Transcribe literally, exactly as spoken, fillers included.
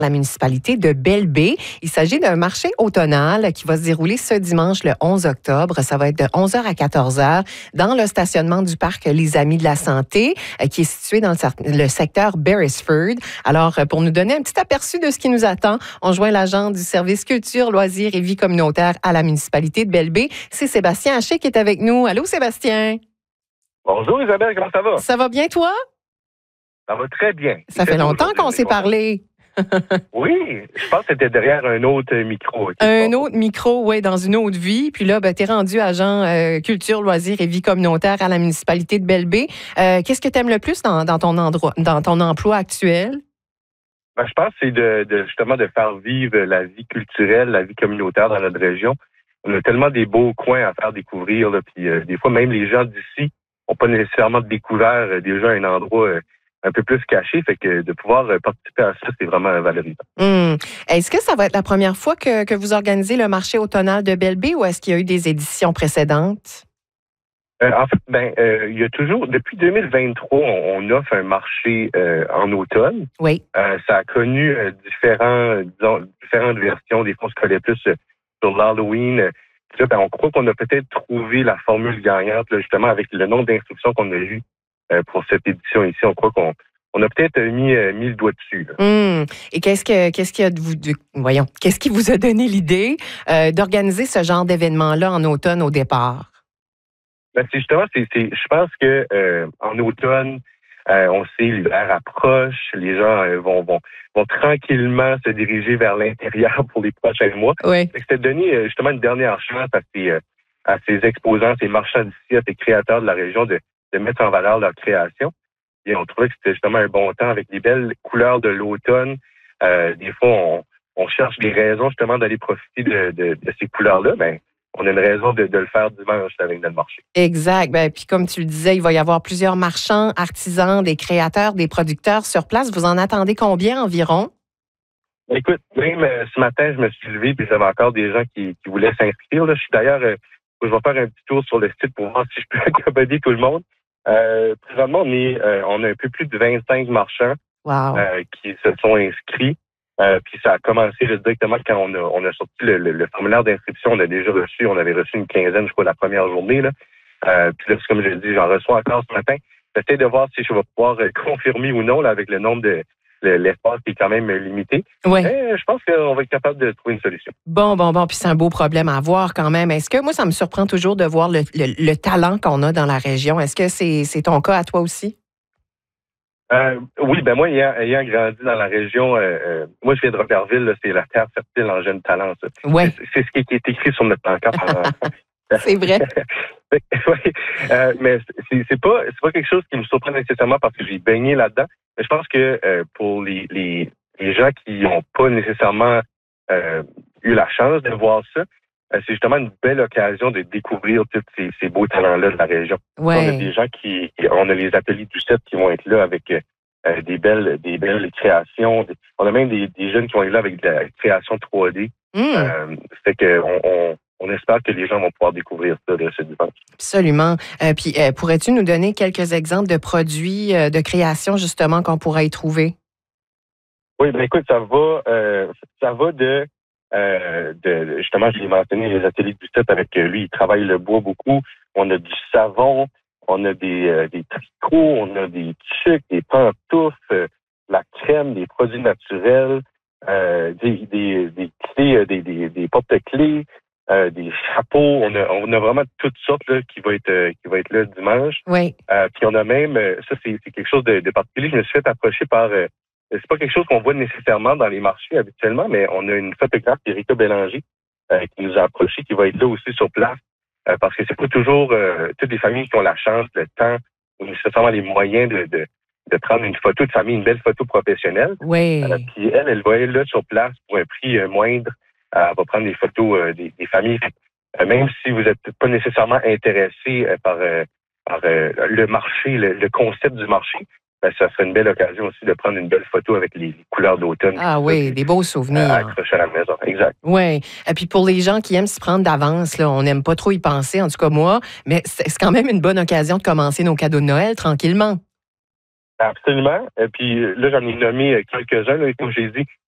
la municipalité de Belle-Baie. Il s'agit d'un marché automnal qui va se dérouler ce dimanche, le onze octobre. Ça va être de onze heures à quatorze heures dans le stationnement du parc Les Amis de la Santé, qui est situé dans le secteur Beresford. Alors, pour nous donner un petit aperçu de ce qui nous attend, on joint l'agent du service culture, loisirs et vie communautaire à la municipalité de Belle-Baie. C'est Sébastien Haché qui est avec nous. Allô, Sébastien? Bonjour Isabelle, comment ça va? Ça va bien, toi? Ça va très bien. Ça fait longtemps qu'on s'est parlé. Oui, je pense que c'était derrière un autre micro. Un autre micro, oui, dans une autre vie. Puis là, ben, tu es rendu agent euh, culture, loisirs et vie communautaire à la municipalité de Belle-Baie. Euh, qu'est-ce que tu aimes le plus dans, dans, ton endroit, dans ton emploi actuel? Ben, je pense que c'est de, de, justement de faire vivre la vie culturelle, la vie communautaire dans notre région. On a tellement des beaux coins à faire découvrir. Là, puis euh, des fois, même les gens d'ici n'ont pas nécessairement découvert euh, déjà un endroit euh, un peu plus caché. Fait que de pouvoir euh, participer à ça, c'est vraiment valorisant. Mmh. Est-ce que ça va être la première fois que, que vous organisez le marché automnal de Belle-Baie ou est-ce qu'il y a eu des éditions précédentes? Euh, en fait, ben, euh, il y a toujours, depuis deux mille vingt-trois, on, on offre un marché euh, en automne. Oui. Euh, ça a connu euh, différents, disons, différentes versions. Des fois, on se collait plus euh, sur l'Halloween. Puis là, ben, on croit qu'on a peut-être trouvé la formule gagnante, là, justement, avec le nombre d'instructions qu'on a eues euh, pour cette édition ici. On croit qu'on on a peut-être mis, euh, mis le doigt dessus. Mmh. Et qu'est-ce que qu'est-ce qui a de vous de, voyons, qu'est-ce qui vous a donné l'idée euh, d'organiser ce genre d'événement-là en automne au départ? Ben, c'est justement, c'est, c'est, je pense que euh, en automne, euh, on sait, l'hiver approche, les gens euh, vont, vont, vont tranquillement se diriger vers l'intérieur pour les prochains mois. Oui. C'était de donner euh, justement une dernière chance à ces, euh, à ces exposants, ces marchands d'ici, à ces créateurs de la région de, de mettre en valeur leur création. Et on trouvait que c'était justement un bon temps avec les belles couleurs de l'automne. Euh, des fois, on, on cherche des raisons justement d'aller profiter de, de, de ces couleurs-là. Ben, on a une raison de, de le faire dimanche avec notre marché. Exact. Ben, puis comme tu le disais, il va y avoir plusieurs marchands, artisans, des créateurs, des producteurs sur place. Vous en attendez combien environ? Écoute, même euh, ce matin, je me suis levé et j'avais encore des gens qui, qui voulaient s'inscrire. Là. Je suis d'ailleurs, euh, je vais faire un petit tour sur le site pour voir si je peux accommoder tout le monde. Euh, présentement, on, est, euh, on a un peu plus de vingt-cinq marchands wow. euh, qui se sont inscrits. Euh, puis ça a commencé là, directement quand on a, on a sorti le, le, le formulaire d'inscription. On a déjà reçu, on avait reçu une quinzaine, je crois, la première journée. Là. Euh, puis là, c'est comme je l'ai dit, j'en reçois encore ce matin. J'essaie de voir si je vais pouvoir euh, confirmer ou non là, avec le nombre de le, l'espace qui est quand même limité. Oui. Mais je pense qu'on va être capable de trouver une solution. Bon, bon, bon. Puis c'est un beau problème à avoir quand même. Est-ce que moi, ça me surprend toujours de voir le, le, le talent qu'on a dans la région. Est-ce que c'est, c'est ton cas à toi aussi? Euh, oui, ben moi, ayant, ayant grandi dans la région, euh, euh, moi, je viens de Robertville, là, c'est la terre fertile en jeunes talents. Ça. Ouais. C'est, c'est ce qui est écrit sur notre pancarte. C'est vrai. Oui, euh, mais c'est, c'est pas c'est pas quelque chose qui me surprend nécessairement parce que j'ai baigné là-dedans. Mais je pense que euh, pour les, les, les gens qui n'ont pas nécessairement euh, eu la chance de voir ça, euh, c'est justement une belle occasion de découvrir tous ces, ces beaux talents-là de la région. Ouais. On a des gens qui, on a les ateliers du sept qui vont être là avec euh, des belles des belles créations. On a même des, des jeunes qui vont être là avec de la création trois D. Mmh. Euh, fait que on, on On espère que les gens vont pouvoir découvrir ça de ce dimanche. Absolument. Euh, puis, euh, pourrais-tu nous donner quelques exemples de produits euh, de création, justement, qu'on pourrait y trouver? Oui, bien écoute, ça va euh, ça va de, euh, de justement, je l'ai mentionné, les ateliers du sept avec lui, il travaille le bois beaucoup. On a du savon, on a des, euh, des tricots, on a des tucs, des pantoufles, euh, la crème, des produits naturels, euh, des, des, des clés, des, des, des porte-clés. Euh, des chapeaux, on a, on a vraiment toutes sortes là, qui va être euh, qui va être là dimanche. Oui. Euh, puis on a même, euh, ça c'est, c'est quelque chose de, de particulier. Je me suis fait approcher par, euh, c'est pas quelque chose qu'on voit nécessairement dans les marchés habituellement, mais on a une photographe, Erika Bélanger, euh, qui nous a approché, qui va être là aussi sur place, euh, parce que c'est pas toujours euh, toutes les familles qui ont la chance, le temps, ou nécessairement les moyens de, de de prendre une photo de famille, une belle photo professionnelle. Oui. Euh, puis elle, elle va être là sur place pour un prix euh, moindre. Elle va prendre des photos euh, des, des familles. Euh, même si vous n'êtes pas nécessairement intéressé euh, par, euh, par euh, le marché, le, le concept du marché, ben, ça serait une belle occasion aussi de prendre une belle photo avec les, les couleurs d'automne. Ah oui, ça, des beaux souvenirs. Euh, accrochés à la maison, exact. Oui. Et puis pour les gens qui aiment s'y prendre d'avance, là, on n'aime pas trop y penser, en tout cas moi, mais c'est, c'est quand même une bonne occasion de commencer nos cadeaux de Noël tranquillement. Absolument. Et puis là, j'en ai nommé quelques-uns. Là, comme j'ai dit,